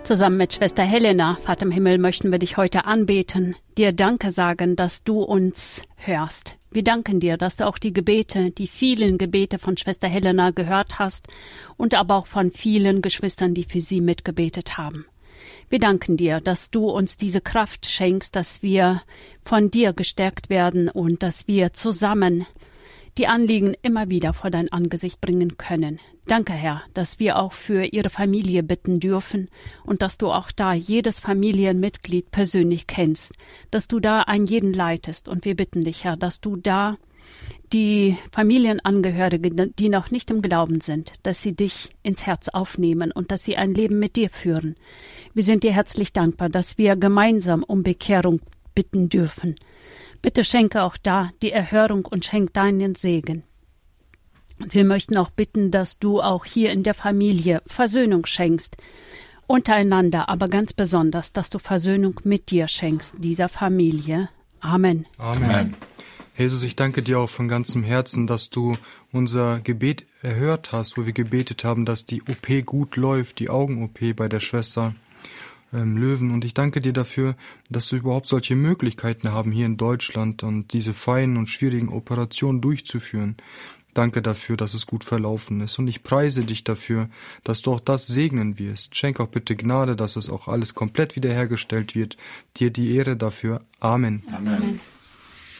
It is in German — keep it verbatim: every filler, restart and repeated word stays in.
Zusammen mit Schwester Helena, Vater im Himmel, möchten wir dich heute anbeten, dir Danke sagen, dass du uns hörst. Wir danken dir, dass du auch die Gebete, die vielen Gebete von Schwester Helena gehört hast und aber auch von vielen Geschwistern, die für sie mitgebetet haben. Wir danken dir, dass du uns diese Kraft schenkst, dass wir von dir gestärkt werden und dass wir zusammen die Anliegen immer wieder vor dein Angesicht bringen können. Danke, Herr, dass wir auch für ihre Familie bitten dürfen und dass du auch da jedes Familienmitglied persönlich kennst, dass du da einen jeden leitest. Und wir bitten dich, Herr, dass du da die Familienangehörigen, die noch nicht im Glauben sind, dass sie dich ins Herz aufnehmen und dass sie ein Leben mit dir führen. Wir sind dir herzlich dankbar, dass wir gemeinsam um Bekehrung bitten dürfen. Bitte schenke auch da die Erhörung und schenk deinen Segen. Und wir möchten auch bitten, dass du auch hier in der Familie Versöhnung schenkst, untereinander, aber ganz besonders, dass du Versöhnung mit dir schenkst, dieser Familie. Amen. Amen. Amen. Jesus, ich danke dir auch von ganzem Herzen, dass du unser Gebet erhört hast, wo wir gebetet haben, dass die O P gut läuft, die Augen-O P bei der Schwester ähm, Löwen. Und ich danke dir dafür, dass wir überhaupt solche Möglichkeiten haben hier in Deutschland und diese feinen und schwierigen Operationen durchzuführen. Danke dafür, dass es gut verlaufen ist. Und ich preise dich dafür, dass du auch das segnen wirst. Schenk auch bitte Gnade, dass es auch alles komplett wiederhergestellt wird. Dir die Ehre dafür. Amen. Amen.